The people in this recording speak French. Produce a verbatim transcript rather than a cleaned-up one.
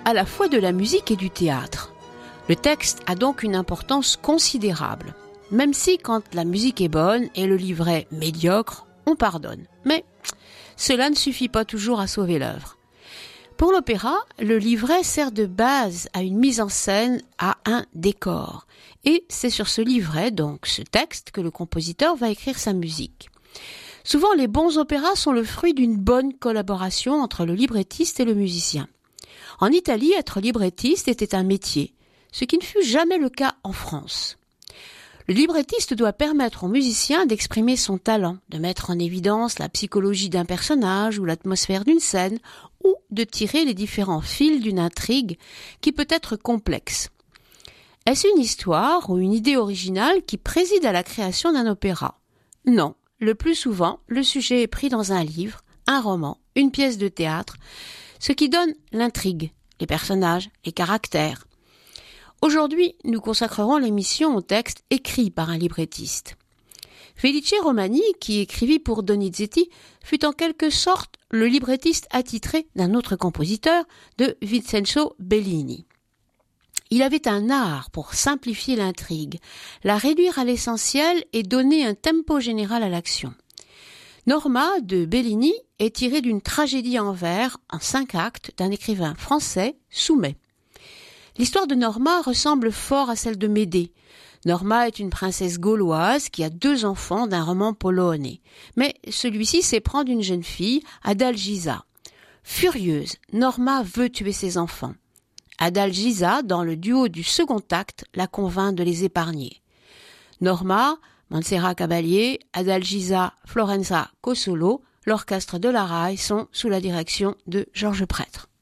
à la fois de la musique et du théâtre. Le texte a donc une importance considérable, même si quand la musique est bonne et le livret médiocre, on pardonne. Mais cela ne suffit pas toujours à sauver l'œuvre. Pour l'opéra, le livret sert de base à une mise en scène, à un décor. Et c'est sur ce livret, donc ce texte, que le compositeur va écrire sa musique. Souvent, les bons opéras sont le fruit d'une bonne collaboration entre le librettiste et le musicien. En Italie, être librettiste était un métier, ce qui ne fut jamais le cas en France. Le librettiste doit permettre au musicien d'exprimer son talent, de mettre en évidence la psychologie d'un personnage ou l'atmosphère d'une scène, ou de tirer les différents fils d'une intrigue qui peut être complexe. Est-ce une histoire ou une idée originale qui préside à la création d'un opéra ? Non, le plus souvent, le sujet est pris dans un livre, un roman, une pièce de théâtre, ce qui donne l'intrigue, les personnages, les caractères. Aujourd'hui, nous consacrerons l'émission au texte écrit par un librettiste. Felice Romani, qui écrivit pour Donizetti, fut en quelque sorte le librettiste attitré d'un autre compositeur, de Vincenzo Bellini. Il avait un art pour simplifier l'intrigue, la réduire à l'essentiel et donner un tempo général à l'action. Norma de Bellini est tirée d'une tragédie en vers, en cinq actes, d'un écrivain français, Soumet. L'histoire de Norma ressemble fort à celle de Médée. Norma est une princesse gauloise qui a deux enfants d'un roman polonais. Mais celui-ci s'éprend d'une jeune fille, Adalgisa. Furieuse, Norma veut tuer ses enfants. Adalgisa, dans le duo du second acte, la convainc de les épargner. Norma, Montserrat Caballé, Adalgisa, Florenza Cossolo, l'orchestre de la Rai sont sous la direction de Georges Prêtre.